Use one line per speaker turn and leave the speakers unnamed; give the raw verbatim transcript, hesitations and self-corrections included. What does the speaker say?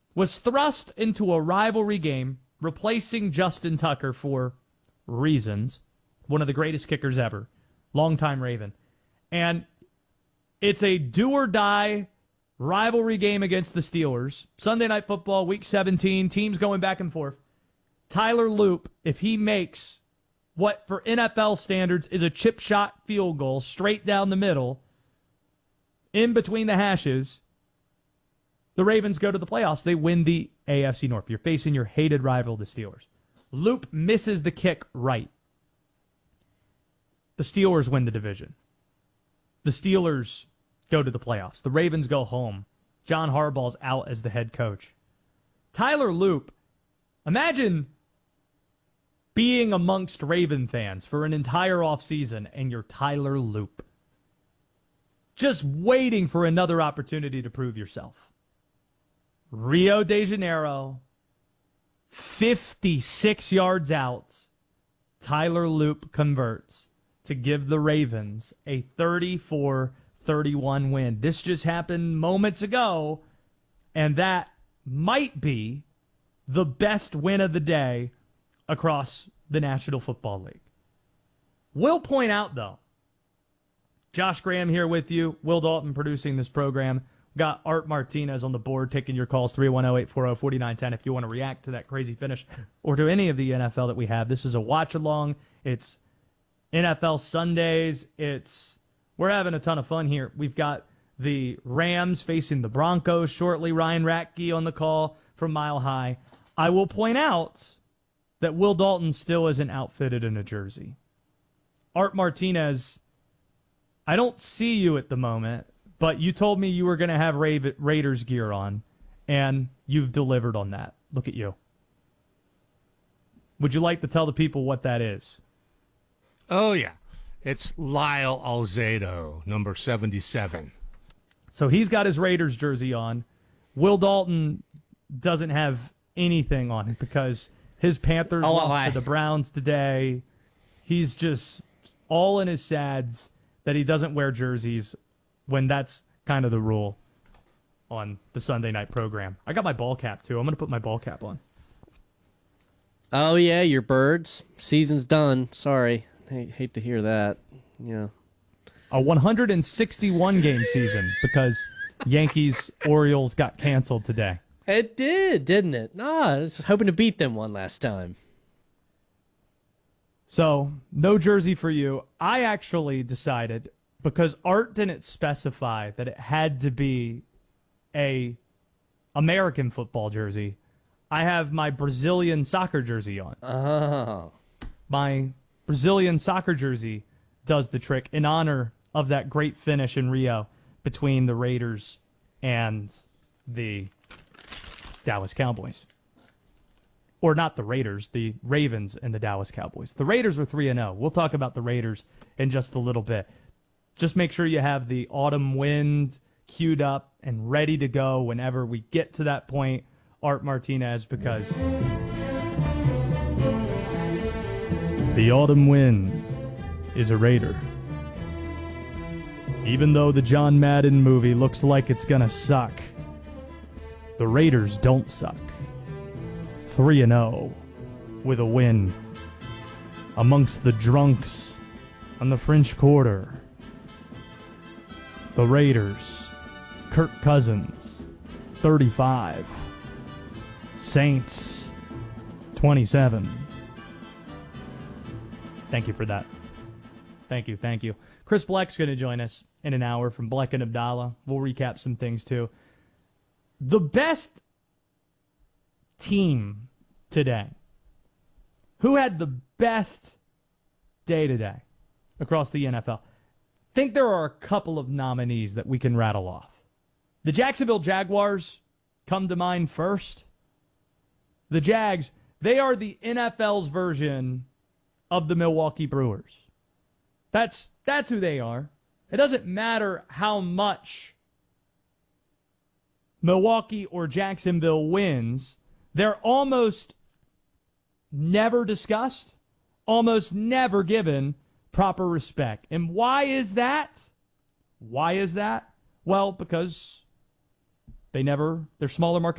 was thrust into a rivalry game, replacing Justin Tucker for reasons. One of the greatest kickers ever. Longtime Raven. And it's a do-or-die rivalry game against the Steelers. Sunday Night Football, Week seventeen, teams going back and forth. Tyler Loop, if he makes what for N F L standards is a chip shot field goal straight down the middle, in between the hashes, the Ravens go to the playoffs. They win the A F C North. You're facing your hated rival, the Steelers. Loop misses the kick right. The Steelers win the division. The Steelers go to the playoffs. The Ravens go home. John Harbaugh's out as the head coach. Tyler Loop, imagine being amongst Raven fans for an entire offseason and you're Tyler Loop. Just waiting for another opportunity to prove yourself. Rio de Janeiro, fifty-six yards out, Tyler Loop converts to give the Ravens a thirty-four thirty-one win. This just happened moments ago, and that might be the best win of the day across the National Football League. Will point out, though, Josh Graham here with you, Will Dalton producing this program. Got Art Martinez on the board taking your calls, three one zero, eight four zero, four nine one zero if you want to react to that crazy finish or to any of the N F L that we have. This is a watch-along. It's N F L Sundays. It's We're having a ton of fun here. We've got the Rams facing the Broncos shortly. Ryan Ratke on the call from Mile High. I will point out that Will Dalton still isn't outfitted in a jersey. Art Martinez, I don't see you at the moment, but you told me you were going to have Ra- Raiders gear on, and you've delivered on that. Look at you. Would you like to tell the people what that is?
Oh, yeah. It's Lyle Alzado, number seventy-seven.
So he's got his Raiders jersey on. Will Dalton doesn't have anything on because his Panthers
oh,
lost
I...
to the Browns today. He's just all in his sads that he doesn't wear jerseys when that's kind of the rule on the Sunday night program. I got my ball cap, too. I'm going to put my ball cap on.
Oh, yeah, your Birds. Season's done. Sorry. Hate, hate to hear that. Yeah.
A one hundred sixty-one game season because Yankees Orioles got canceled today.
It did, didn't it? No, I was hoping to beat them one last time.
So, no jersey for you. I actually decided, because Art didn't specify that it had to be a American football jersey, I have my Brazilian soccer jersey on.
Oh.
My Brazilian soccer jersey does the trick in honor of that great finish in Rio between the Raiders and the Dallas Cowboys. Or not the Raiders, the Ravens and the Dallas Cowboys. The Raiders were three and oh. We'll talk about the Raiders in just a little bit. Just make sure you have the autumn wind queued up and ready to go whenever we get to that point, Art Martinez, because the autumn wind is a Raider. Even though the John Madden movie looks like it's going to suck, the Raiders don't suck. three and oh with a win amongst the drunks on the French Quarter. The Raiders, Kirk Cousins, thirty-five. Saints, twenty-seven. Thank you for that. Thank you, thank you. Chris Bleck's going to join us in an hour from Bleck and Abdallah. We'll recap some things, too. The best team today. Who had the best day today across the N F L? I think there are a couple of nominees that we can rattle off. The Jacksonville Jaguars come to mind first. The Jags, they are the N F L's version of the Milwaukee Brewers. That's that's who they are. It doesn't matter how much Milwaukee or Jacksonville wins. They're almost never discussed, almost never given proper respect. And why is that? Why is that? Well, because they never, they're smaller market